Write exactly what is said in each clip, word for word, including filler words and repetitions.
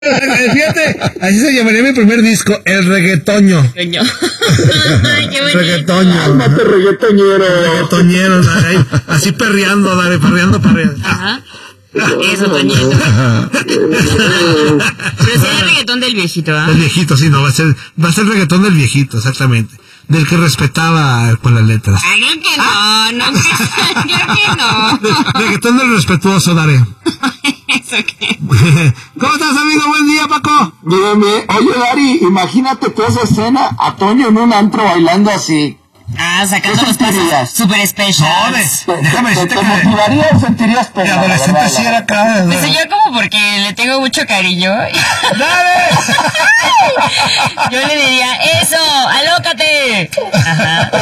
Fíjate, así se llamaría mi primer disco, El Reggaetoño. Ay, qué Reggaetoño. Cálmate, reggaetoñero. Reggaetoñero, dale, así perreando, dale, perreando, perreando. Ajá. Eso, Toñito. Pero sí el reggaetón del viejito, ¿ah? El viejito, sí, no, va a ser, va a ser el reggaetón del viejito, exactamente. Del que respetaba con las letras. Ay, no que no, no que, creo que no. Reggaetón del respetuoso, Dare. ¿Eso qué? ¿Cómo estás, amigo? Buen día, Paco. Dígame, oye, Dari, imagínate tú esa escena, a Toño en un antro bailando así. Ah, sacando ¿Qué los pasos sentirías? super specials. No, de- déjame ¿Te, decirte te que motivaría o sentirías de pena? adolescente la sí verdad, era acá. Pues yo como porque le tengo mucho cariño. ¡Dale! Yo le diría, eso, alócate. Ajá.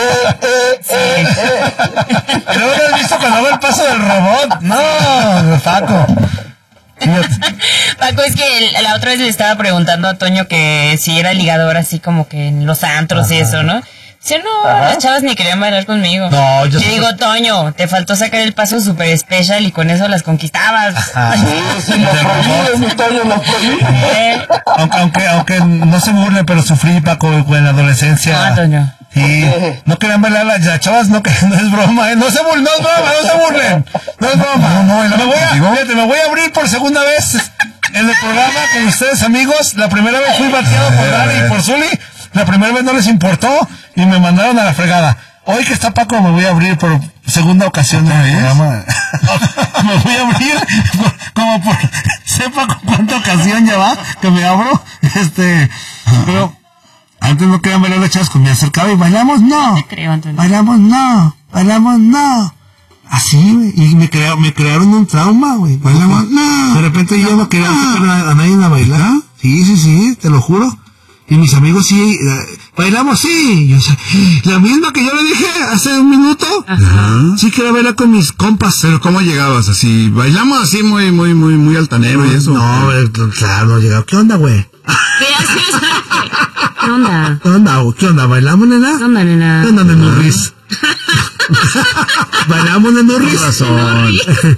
¿No lo has visto cuando hago el paso del robot? No, Paco. Paco, es que el- la otra vez le estaba preguntando a Toño que si era ligador así como que en los antros. Ajá. Y eso, ¿no? Dice, no, Ajá. las chavas ni querían bailar conmigo. No, yo Le sí- digo, Toño, te faltó sacar el paso super special y con eso las conquistabas. Ajá. Sí, sí, lo prohíbes, mi Toño, lo prohíbes. ¿Eh? Aunque, aunque, aunque no se burlen, pero sufrí, Paco, en la adolescencia. Ah, Toño. Sí, no querían bailar las, las chavas, no, que, no es broma, ¿eh? No se burlen, no es broma, no se burlen. No es broma. No, no, me voy a, fíjate, me voy a abrir por segunda vez en el programa con ustedes, amigos. La primera vez fui bateado por Dari y por Zuli. La primera vez no les importó y me mandaron a la fregada. Hoy que está Paco me voy a abrir por segunda ocasión en el programa. Me voy a abrir por, como por sepa con cuánta ocasión ya va que me abro. Este, pero antes no querían bailar las chavas, me acercaba y bailamos, no. Te creo, Antonio. Bailamos, no. Bailamos, no. Así, güey. Y me crearon, me crearon un trauma, güey. Bailamos, no. De repente yo no quería sacar a, a nadie a bailar. Sí, sí, sí, te lo juro. Y mis amigos sí, eh, bailamos, sí. Yo, o sea, la misma que yo le dije hace un minuto. Ajá. Sí quería bailar con mis compas. Pero ¿cómo llegabas? Así, bailamos así muy, muy, muy, muy altanero y eso. No, eh, claro, no llegaba. ¿Qué onda, güey? ¿Qué haces? ¿Qué onda? ¿Qué onda, güey? ¿Qué onda? ¿Bailamos, nena? ¿Qué onda, nena? ¿Qué onda, nenurris? ¿Bailamos, nenurris? Con razón.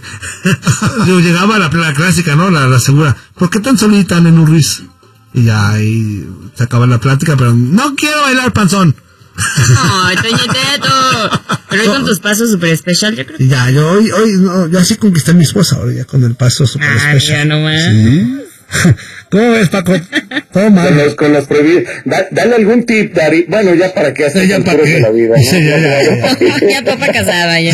Yo llegaba a la, la clásica, ¿no? La, la segura. ¿Por qué tan solita, nenurris? Y ya ahí se acaba la plática, pero no quiero bailar panzón. Ay, Toñeteto. Pero hoy con tus pasos super special, yo creo que... Y ya, yo hoy, hoy, no, yo así conquisté a mi esposa, ahora ya con el paso super Ah, ya especial. no más. ¿Sí? ¿Cómo ves, Paco? Todo Con mal. los, con los prohibidos. Da, dale algún tip, Dari. Bueno, ya para que haces Ya, el ¿para puro qué? de la vida. Sí, ya, ya, ya. Ya papa casada, ya.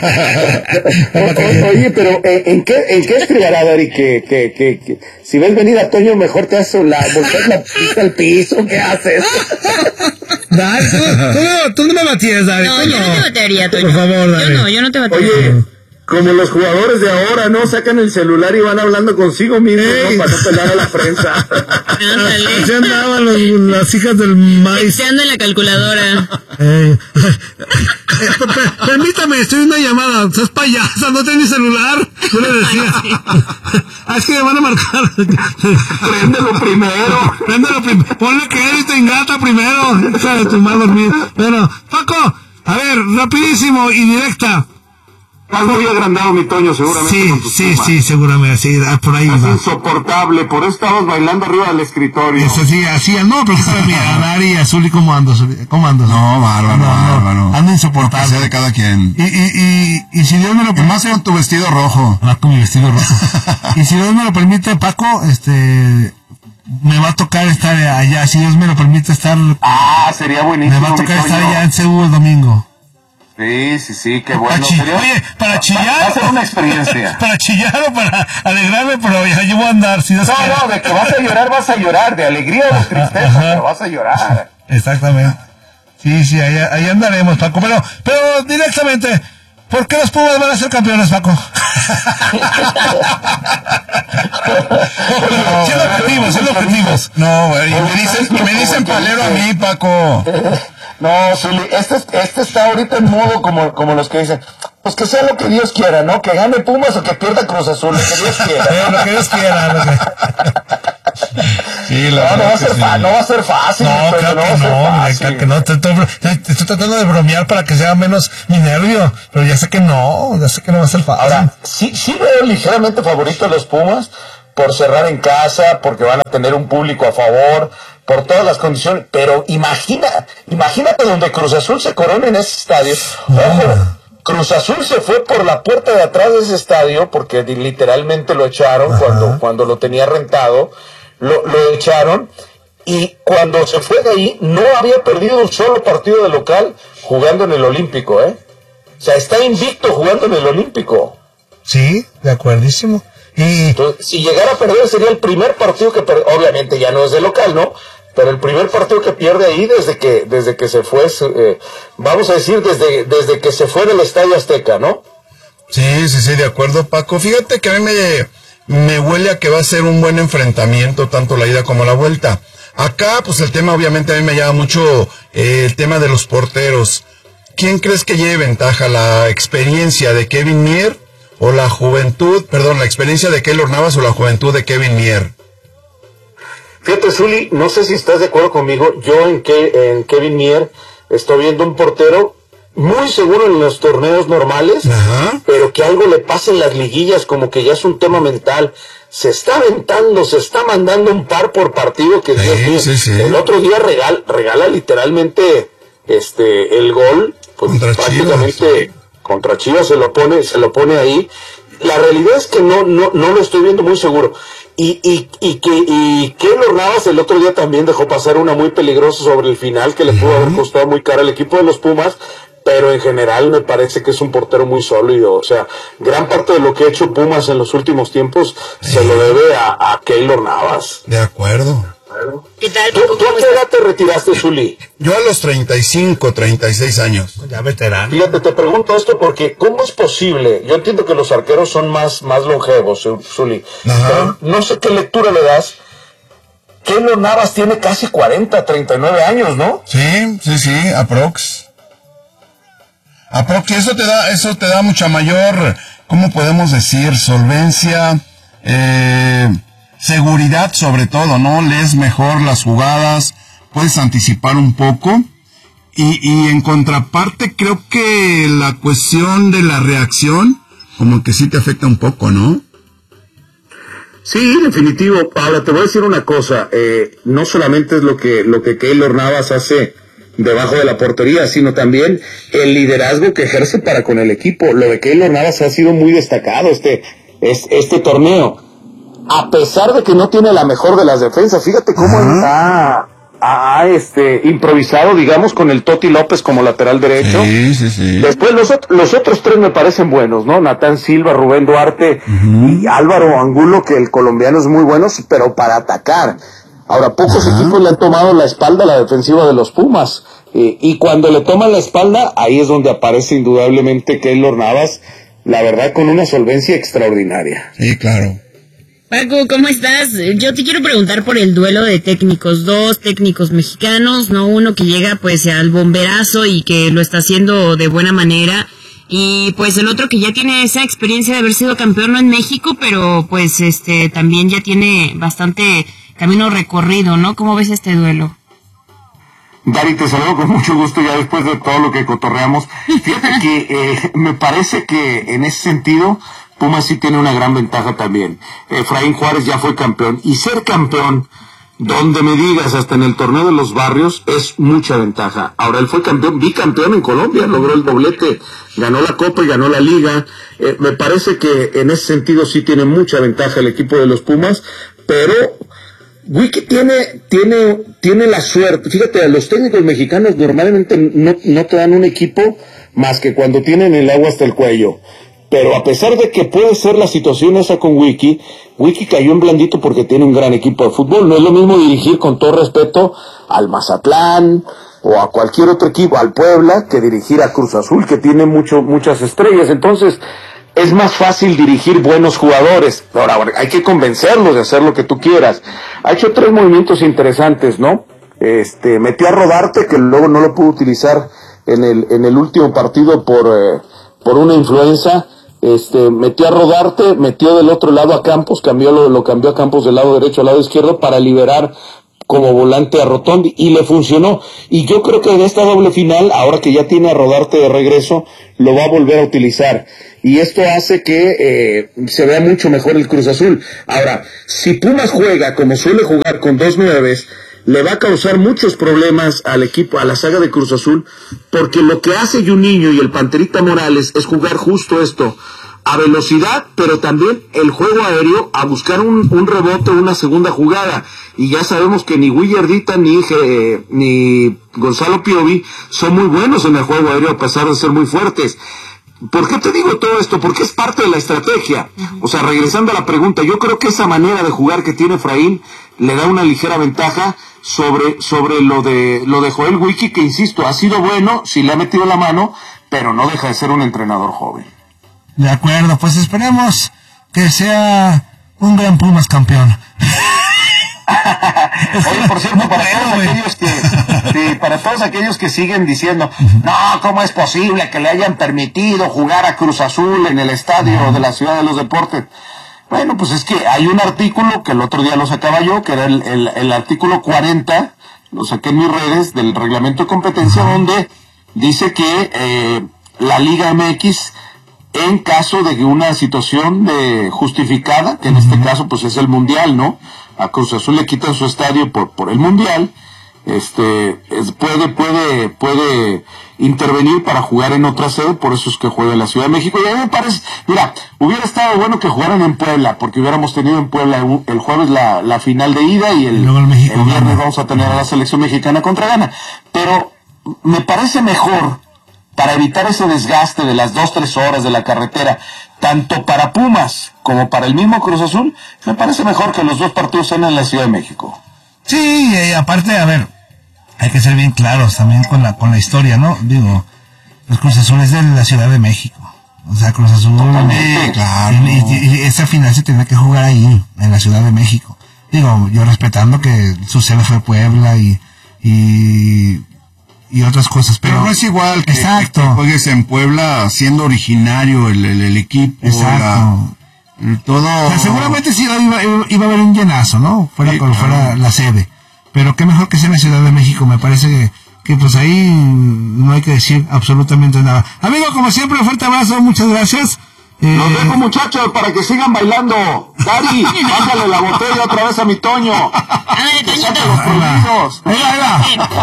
O- o- oye, pero ¿en, en qué en qué estribará, Dari? Que, que, que, que si ves venir a Toño, mejor te haces la, volteas la pista al piso. ¿Qué haces? Dale, tú, tú, no- tú no me batías, Dari. No, tú yo no te batearía, Toño. Por favor, Dari. Yo no, yo no te batearía. Oye, como los jugadores de ahora, ¿no? Sacan el celular y van hablando consigo mismos, Ey. ¿no? Para no pelar a la prensa. Así Ándale. andaban los- las hijas del maíz. Texteando en la calculadora. Eh, eh, per- permítame, estoy en una llamada. Estás payasa, no tienes celular. Yo le decía. Ah, es que me van a marcar. Préndelo primero. Préndelo primero. Ponle que él te engata primero. Echa de tu mal dormir. Bueno, Paco, a ver, rapidísimo y directa. Estás muy agrandado, mi Toño, seguramente. Sí, con tus sí, temas. sí, seguramente. Sí, ah, por ahí Es va. insoportable, por eso estabas bailando arriba del escritorio. Eso sí, así, no, pero sabes, mira, a Dari y a Zuli, ¿cómo ando? Zuli? ¿Cómo ando? No, bárbaro, No, no, bárbaro. ando Que insoportable. sea de cada quien. Y, y, y, y si Dios me lo Y más con tu vestido rojo. Ah, con mi vestido rojo. Y si Dios me lo permite, Paco, este, me va a tocar estar allá. Si Dios me lo permite estar, me Ah, sería buenísimo, va a mi tocar estar Toño. allá en Seúl el domingo. Sí, sí, sí, qué Para bueno. chillar, Sería- oye, para Va- chillar. Va a ser una experiencia. Para chillar o para alegrarme, pero ya yo voy a andar, si Dios No, quiere. no, de que vas a llorar, vas a llorar. De alegría o de tristeza, Ajá. pero vas a llorar. Exactamente. Sí, sí, ahí, ahí andaremos, Paco. Pero, pero directamente, ¿por qué los Pumas van a ser campeones, Paco? Siendo objetivos, siendo objetivos. No, güey. Y me dicen, y me dicen palero a mí, Paco. No, Zuli, este, este está ahorita en modo como, como los que dicen, pues que sea lo que Dios quiera, ¿no? Que gane Pumas o que pierda Cruz Azul, lo que Dios quiera. Eh, lo que Dios quiera. Lo que... Sí, No, la no va a verdad ser, que fa- sí. no va a ser fácil. No, pero claro no va que a ser no, mira, fácil. claro que no. Te- te- te- Estoy tratando de bromear para que sea menos mi nervio, pero ya sé que no, ya sé que no va a ser fácil. Ahora, sí, sí veo ligeramente favorito a los Pumas, por cerrar en casa, porque van a tener un público a favor, por todas las condiciones, pero imagina, imagínate donde Cruz Azul se corona en ese estadio. Ojo, Cruz Azul se fue por la puerta de atrás de ese estadio, porque literalmente lo echaron cuando, cuando lo tenía rentado, lo, lo echaron, y cuando se fue de ahí, no había perdido un solo partido de local jugando en el Olímpico, ¿eh? O sea, está invicto jugando en el Olímpico. Sí, de acuerdísimo. Y entonces, si llegara a perder, sería el primer partido que pierde. Obviamente ya no es de local, ¿no? Pero el primer partido que pierde ahí desde que desde que se fue, eh, vamos a decir, desde desde que se fue del Estadio Azteca, ¿no? Sí, sí, sí, de acuerdo, Paco. Fíjate que a mí me, me huele a que va a ser un buen enfrentamiento, tanto la ida como la vuelta. Acá, pues el tema, obviamente, a mí me llama mucho eh, el tema de los porteros. ¿Quién crees que lleve ventaja? ¿La experiencia de Kevin Mier o la juventud, perdón, la experiencia de Keylor Navas o la juventud de Kevin Mier? Fíjate, Zuli, no sé si estás de acuerdo conmigo, yo en, que, en Kevin Mier estoy viendo un portero muy seguro en los torneos normales, ajá, pero que algo le pasa en las liguillas, como que ya es un tema mental. Se está aventando, se está mandando un par por partido, que sí, Dios mío, sí, sí. El otro día regal, regala literalmente este el gol, pues contra prácticamente Chivas. Contra Chivas se lo pone, se lo pone ahí. La realidad es que no, no, no lo estoy viendo muy seguro. Y, y, y que, y Keylor Navas el otro día también dejó pasar una muy peligrosa sobre el final, que le pudo haber costado muy cara al equipo de los Pumas, pero en general me parece que es un portero muy sólido. O sea, gran parte de lo que ha hecho Pumas en los últimos tiempos sí. se lo debe a, a Keylor Navas. De acuerdo. ¿Qué tal? ¿Tú, ¿tú a qué edad te retiraste, Zuli? Yo a los treinta y cinco, treinta y seis años. Ya veterano. Fíjate, te pregunto esto porque ¿cómo es posible? Yo entiendo que los arqueros son más, más longevos, Zuli. Ajá. No sé qué lectura le das. Keylor Navas tiene casi cuarenta, treinta y nueve años, ¿no? Sí, sí, sí, aprox. Aprox, eso te da, eso te da mucha mayor, ¿cómo podemos decir? Solvencia, eh... seguridad sobre todo, ¿no? Lees mejor las jugadas, puedes anticipar un poco. Y, y en contraparte, creo que la cuestión de la reacción, como que sí te afecta un poco, ¿no? Sí, definitivo. Ahora, te voy a decir una cosa. Eh, no solamente es lo que, lo que Keylor Navas hace debajo de la portería, sino también el liderazgo que ejerce para con el equipo. Lo de Keylor Navas ha sido muy destacado este, este, este torneo. A pesar de que no tiene la mejor de las defensas, fíjate cómo ha, ha este, improvisado, digamos, con el Toti López como lateral derecho. Sí, sí, sí. Después los, los otros tres me parecen buenos, ¿no? Natán Silva, Rubén Duarte uh-huh. y Álvaro Angulo, que el colombiano es muy bueno, pero para atacar. Ahora, pocos uh-huh. equipos le han tomado la espalda a la defensiva de los Pumas. Eh, y cuando le toman la espalda, ahí es donde aparece indudablemente Keylor Navas, la verdad, con una solvencia extraordinaria. Sí, claro. Paco, ¿cómo estás? Yo te quiero preguntar por el duelo de técnicos, dos técnicos mexicanos, ¿no? Uno que llega pues al bomberazo y que lo está haciendo de buena manera, y pues el otro que ya tiene esa experiencia de haber sido campeón no en México, pero pues este también ya tiene bastante camino recorrido, ¿no? ¿Cómo ves este duelo? Dari, te saludo con mucho gusto ya después de todo lo que cotorreamos. Fíjate que eh, me parece que en ese sentido Pumas sí tiene una gran ventaja también. Efraín Juárez ya fue campeón, y ser campeón, donde me digas, hasta en el torneo de los barrios, es mucha ventaja. Ahora, él fue campeón, bicampeón en Colombia, logró el doblete, ganó la Copa y ganó la Liga. Eh, me parece que en ese sentido sí tiene mucha ventaja el equipo de los Pumas, pero Wiki tiene, tiene, tiene la suerte. Fíjate, a los técnicos mexicanos normalmente no, no te dan un equipo más que cuando tienen el agua hasta el cuello. Pero a pesar de que puede ser la situación esa con Wiki, Wiki cayó en blandito porque tiene un gran equipo de fútbol. No es lo mismo dirigir, con todo respeto, al Mazatlán o a cualquier otro equipo, al Puebla, que dirigir a Cruz Azul, que tiene mucho, muchas estrellas. Entonces, es más fácil dirigir buenos jugadores. Ahora, hay que convencerlos de hacer lo que tú quieras. Ha hecho tres movimientos interesantes, ¿no? Este, metió a Rodarte, que luego no lo pudo utilizar en el, en el último partido por, eh, por una influenza. Este, metió a Rodarte, metió del otro lado a Campos, cambió lo, lo cambió a Campos del lado derecho al lado izquierdo para liberar como volante a Rotondi y le funcionó, y yo creo que en esta doble final, ahora que ya tiene a Rodarte de regreso, lo va a volver a utilizar, y esto hace que eh, se vea mucho mejor el Cruz Azul. Ahora, si Pumas juega como suele jugar con dos nueves, le va a causar muchos problemas al equipo, a la saga de Cruz Azul, porque lo que hace Juninho y el Panterita Morales es jugar justo esto, a velocidad, pero también el juego aéreo, a buscar un, un rebote, una segunda jugada, y ya sabemos que ni Willardita ni, eh, ni Gonzalo Piovi son muy buenos en el juego aéreo, a pesar de ser muy fuertes. ¿Por qué te digo todo esto? Porque es parte de la estrategia. O sea, regresando a la pregunta, yo creo que esa manera de jugar que tiene Efraín le da una ligera ventaja sobre, sobre lo de, lo de Joel Wiki, que insisto, ha sido bueno, si le ha metido la mano, pero no deja de ser un entrenador joven. De acuerdo, pues esperemos que sea un gran Pumas campeón. Oye, por cierto, para todos aquellos que, sí, para todos aquellos que siguen diciendo, no, ¿cómo es posible que le hayan permitido jugar a Cruz Azul en el estadio de la Ciudad de los Deportes? Bueno, pues es que hay un artículo que el otro día lo sacaba yo, que era el, el, el artículo cuarenta, lo saqué en mis redes, del reglamento de competencia, donde dice que eh, la Liga M X, en caso de una situación de justificada, que en este caso pues es el Mundial, ¿no? A Cruz Azul le quitan su estadio por por el Mundial, este es, puede puede puede intervenir para jugar en otra sede, por eso es que juega en la Ciudad de México. Y a mí me parece, mira, hubiera estado bueno que jugaran en Puebla, porque hubiéramos tenido en Puebla el jueves la, la final de ida, y el, el, México, el viernes vamos a tener a la selección mexicana contra Ghana. Pero me parece mejor, para evitar ese desgaste de las dos, tres horas de la carretera, tanto para Pumas como para el mismo Cruz Azul, me parece mejor que los dos partidos sean en la Ciudad de México. Sí, y aparte, a ver, hay que ser bien claros también con la con la historia, ¿no? Digo, los Cruz Azul es de la Ciudad de México. O sea, Cruz Azul, eh, claro. y, y, y esa final se tiene que jugar ahí, en la Ciudad de México. Digo, yo respetando que su sede fue Puebla y... y y otras cosas, pero, pero no es igual que, exacto. que, que juegues en Puebla siendo originario el, el, el equipo, exacto. La, todo. O sea, seguramente sí iba, iba, iba a haber un llenazo, ¿no? Fuera sí, cuando claro. fuera la sede, pero qué mejor que sea en la Ciudad de México. Me parece que, que pues ahí no hay que decir absolutamente nada. Amigo, como siempre, un fuerte abrazo, muchas gracias. Eh, Los dejo, muchachos, para que sigan bailando. Dari, bájale la botella otra vez a mi Toño. Ándale, Toñito. Los prohibidos. Ahí va, ahí va.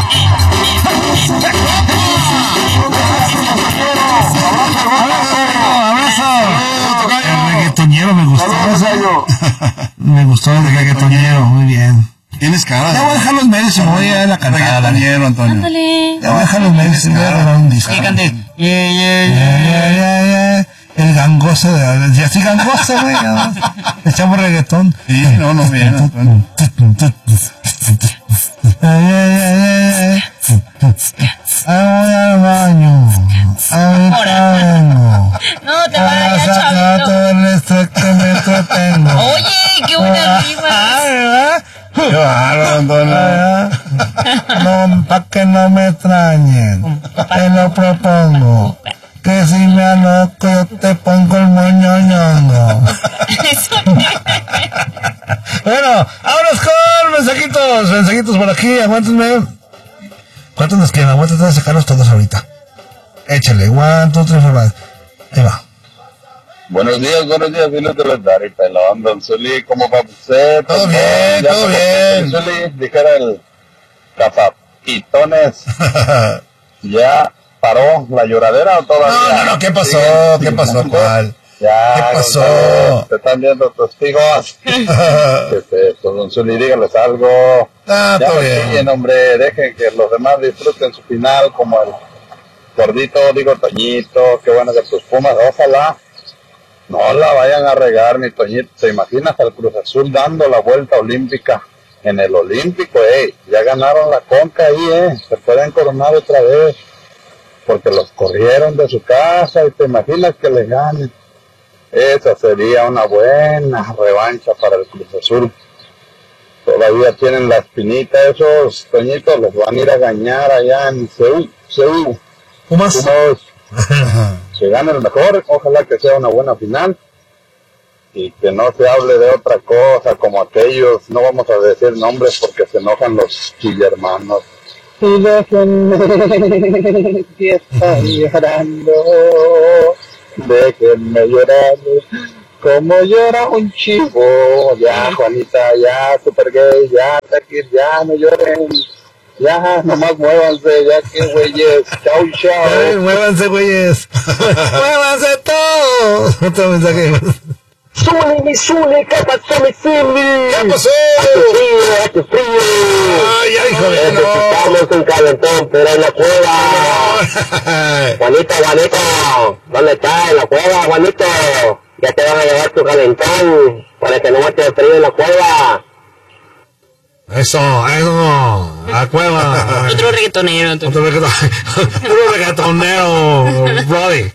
Abrazo. El reggaetonero me gustó. Me gustó el reggaetonero, muy bien. Tienes cara. Ya voy a dejar los medios y me voy a ir a la cantada. Reggaetonero, Antonio. Ándale. Ya voy a dejar los medios y me voy a grabar un disco. Que cantes. Yeah, yeah, yeah, yeah, yeah, yeah. El gangoso de... Ya estoy gangoso, güey. Echamos reggaetón. Sí, no, no viene, Antonio. Ay, ay, ay, ay, al baño. Ahorita vengo. No, te A vayas, sacar chavito. todo el estrés que me entretengo. Oye, qué buena rima. Ah, ¿verdad? Qué bárbaro, Antonio. No, pa' que no me extrañen, te lo propongo, que si me anoto yo te pongo el moño ñongo. Bueno, vámonos con mensajitos, mensajitos por aquí, aguántenme. ¿Cuántos nos quedan? Aguántate a sacarlos todos ahorita. Échale, one, two, three, four, five. Ahí va. Buenos días, buenos días, Viles de los Dari, pelón, don Zuli, ¿cómo va usted? Todo bien, todo bien. Don Zuli, dijera el capapitones, ¿ya paró la lloradera o todavía? No, no, no, ¿qué pasó? Sí, ¿Qué pasó? ¿Cuál? Ya, ¿Qué pasó? González, te están viendo tus hijos. este, pues, don Zuli, dígales algo. Ah, ya todo no bien. chillen, hombre, dejen que los demás disfruten su final, como el gordito, digo, Toñito, qué bueno que tus Pumas, ojalá no la vayan a regar, mi Toñito. ¿Te imaginas al Cruz Azul dando la vuelta olímpica en el Olímpico? Ey, ya ganaron la Conca ahí, eh. Se pueden coronar otra vez porque los corrieron de su casa y te imaginas que les ganen. Esa sería una buena revancha para el Cruz Azul. Todavía tienen la espinita esos, Toñitos, los van a ir a ganar allá en Seúl. Seúl. Pumas. Pumas. Se gane el mejor, ojalá que sea una buena final. y que no se hable de otra cosa como aquellos, no vamos a decir nombres porque se enojan los chillermanos. Y déjenme que está llorando, déjenme llorar como llora un chivo. Ya, Juanita, ya, super gay, ya, Takir, ya, no lloren. Ya, nomás muévanse, ya que güeyes. Chau, chau. Ay, muévanse, güeyes. Muévanse todos. Otro mensaje. Zuli, mi Zuli, ¿qué pasó, mi Zuli? ¿Qué pasó? Hace frío, hace frío. Ay, ay, hijo de no. Necesitamos un calentón, pero en la cueva. Juanito, Juanito, ¿dónde está? En la cueva, Juanito. Ya te van a llevar tu calentón para que no mate el frío en la cueva. Eso, eso, la cueva. Otro reggaetonero. Otro, otro reggaetonero. Otro reggaetonero, Brody.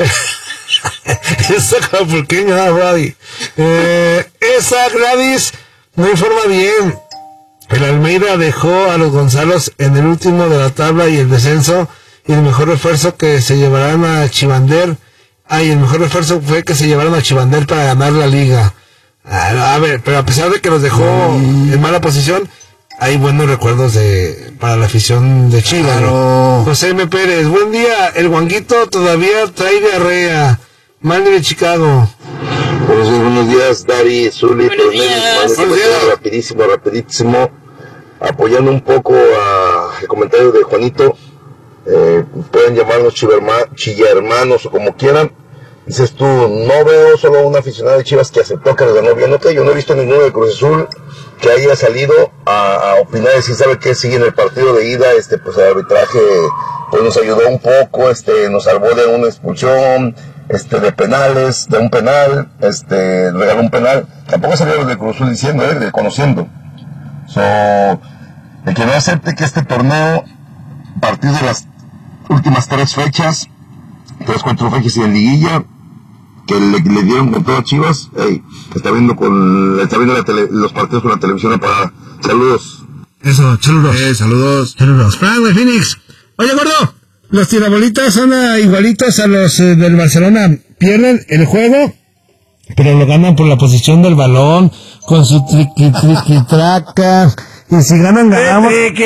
Esa capulqueña, Brody. Eh, esa Gladys no informa bien. El Almeida dejó a los Gonzalos en el último de la tabla y el descenso, y el mejor refuerzo que se llevarán a Chivander. Ay, el mejor refuerzo fue que se llevaron a Chivander para ganar la liga. A ver, pero a pesar de que los dejó mm. en mala posición, hay buenos recuerdos de para la afición de Chivas. Claro. José M. Pérez, buen día. El Guanguito todavía trae diarrea. Manny de Chicago. Buenos días, buenos días, Dari, Zuli, buenos días. Buenos días. Rapidísimo, rapidísimo. Apoyando un poco a el comentario de Juanito. Eh, pueden llamarnos chillermanos o como quieran. Dices tú, no veo solo un aficionado de Chivas que aceptó que les ganó bien. Ok, yo no he visto ninguno de Cruz Azul que haya salido a, a opinar y decir, ¿sabe qué? Sigue en el partido de ida, este, pues el arbitraje pues nos ayudó un poco, este, nos salvó de una expulsión, este, de penales, de un penal, este, regaló un penal. Tampoco salieron de Cruz Azul diciendo, eh, reconociendo. So, el que no acepte que este torneo, a partir de las últimas tres fechas, tres, cuatro fechas y en liguilla, que le, le dieron con todo a Chivas, hey, está viendo con, está viendo la tele, los partidos con la televisión apagada. Saludos. Eso, saludos. Eh, saludos. Saludos. Frank de Phoenix. Oye, gordo, los tirabolitas son uh, igualitos a los uh, del Barcelona. Pierden el juego, pero lo ganan por la posición del balón, con su triqui, triqui, traca. Y si ganan, ganamos. Y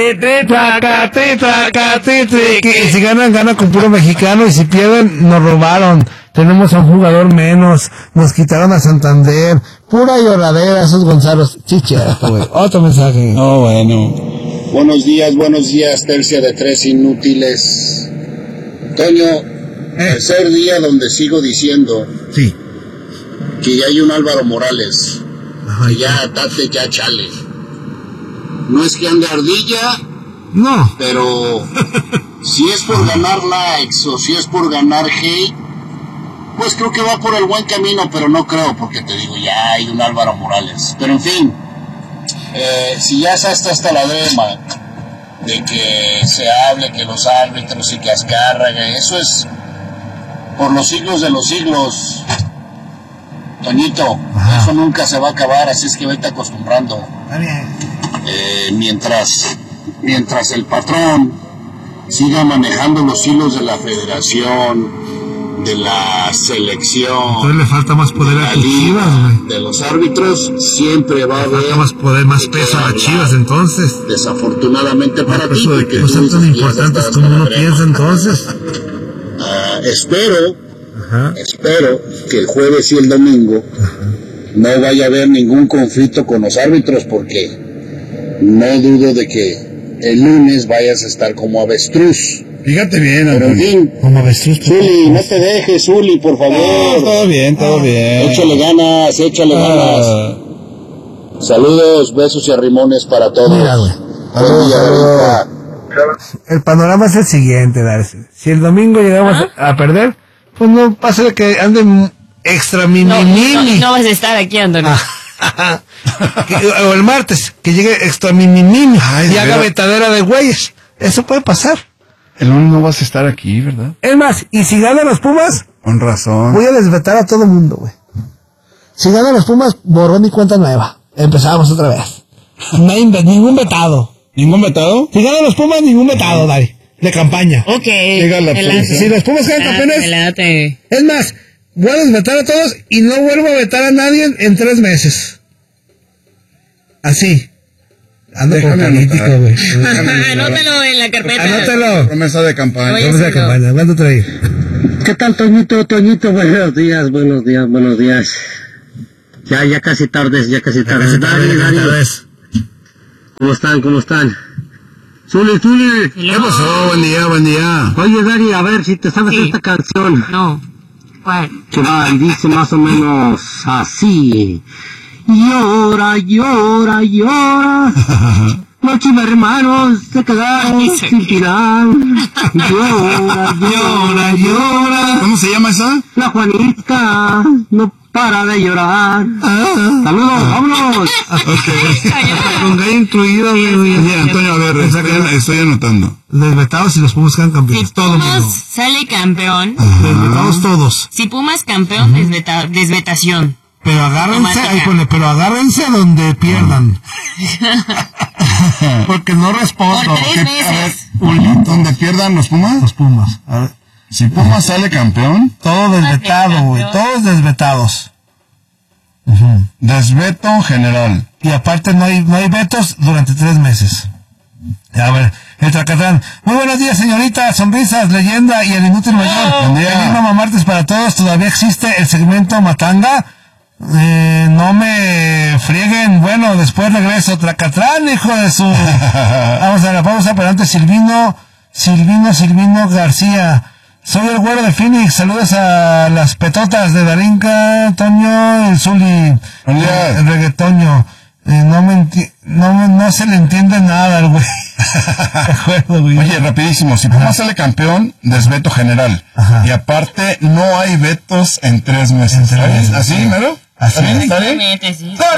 si ganan, ganan con puro mexicano. Y si pierden, nos robaron. Tenemos a un jugador menos. Nos quitaron a Santander. Pura lloradera, esos Gonzalos. Chicha, güey. Otro mensaje. Oh, bueno. Buenos días, buenos días, tercia de tres inútiles. Toño, eh. tercer día donde sigo diciendo. Sí. Que ya hay un Álvaro Morales. Ajá, que ya atate, ya chale. No es que ande ardilla, no, pero si es por ganar likes o si es por ganar hate, pues creo que va por el buen camino, pero no creo, porque te digo, ya hay un Álvaro Morales. Pero en fin, eh, si ya está hasta, hasta la drema de que se hable, que los árbitros y que Azcárraga, eso es por los siglos de los siglos, Toñito. Ajá. Eso nunca se va a acabar, así es que vete acostumbrando. Está bien. Eh, mientras mientras el patrón siga manejando los hilos de la federación, de la selección, entonces le falta más poder a Chivas, güey. De los árbitros, siempre va a haber, falta más poder, más peso a Chivas, entonces. Desafortunadamente para no, ti, eso de que no son tan importantes como uno piensa, entonces. Uh, espero, Ajá. espero que el jueves y el domingo Ajá. no vaya a haber ningún conflicto con los árbitros, porque no dudo de que el lunes vayas a estar como avestruz. Fíjate bien, pero en fin, como avestruz. Zuli, no te dejes, Zuli, por favor. No, todo bien, todo ah, bien. Échale ganas, échale ah. ganas. Saludos, besos y arrimones para todos. Mira, güey. Saludos, saludos. El panorama es el siguiente, Darcy. Si el domingo llegamos ¿Ah? a perder, pues no pasa de que anden extra mini no, mini. No, no vas a estar aquí, Antonio. Ah. que, o el martes, que llegue extra mini mini y haga vetadera de güeyes. Eso puede pasar. El lunes no vas a estar aquí, ¿verdad? Es más, y si ganan los Pumas, con razón, voy a desvetar a todo el mundo, güey. Si ganan los Pumas, borrón y cuenta nueva. Empezamos otra vez. No hay ningún vetado. ¿Ningún vetado? Si ganan los Pumas, ningún vetado, Dari. De campaña. Ok. La si los Pumas quedan campeones. Es más, voy a desvetar a todos y no vuelvo a vetar a nadie en, en tres meses. Así. Ando con político, güey. Anótalo en la carpeta. Anótalo. Promesa de campaña. Promesa de campaña. Mándate ahí. ¿Qué tal, Toñito? Toñito, buenos días, buenos días, buenos días. Ya, ya casi tardes, ya casi tardes. Dari, Dari. ¿Cómo están? ¿Cómo están? Zuli, Zuli. ¿Qué pasó? Buen día, buen día. Oye, Dari, a ver si te sabes Sí. esta canción. No. ¿Cuál? Que va, y dice más o menos así. Llora, llora, llora. Los chivermanos se quedaron Ay, se sin pilar. Llora, llora, llora. ¿Cómo se llama esa? La Juanita no para de llorar. Saludos, vámonos. Con gallo incluido, güey. Oye, Antonio, a ver, estoy, estoy anotando. Desvetados y los Pumas quedan Si campeones. Todo Pumas mismo. sale campeón, Desvetados todos. si Pumas campeón, desveta- desvetación. Pero agárrense, Automática. ahí pone, pero agárrense donde pierdan. Porque no respondo. Por tres Que- meses. ¿Dónde pierdan los Pumas? Los Pumas. A ver, Si Pumas sale campeón, todo desvetado, campeón. güey. Todos desvetados. desveto general. Y aparte no hay, no hay vetos durante tres meses. A ver, el Tracatrán. Muy buenos días, señorita. Sonrisas, leyenda y el inútil mayor. Buen día. Feliz Mamá Martes para todos. Todavía existe el segmento Matanga. Eh, no me frieguen. Bueno, después regreso. Tracatrán, hijo de su. Vamos a la pausa, pero antes Silvino, Silvino, Silvino García. Soy el güero de Phoenix. Saludos a las petotas de Darinka, Antonio, el Zuli, Buen día. el reggaetoño. Eh, no me enti- no, me- no se le entiende nada al güey. De acuerdo, güey. Oye, rapidísimo, si Pumas sale campeón, desveto general. Ajá. Y aparte, no hay vetos en tres meses. En tres meses, ¿Así, sí. mero? Así ¿Está bien? es. ¿Está bien? Exactamente, sí.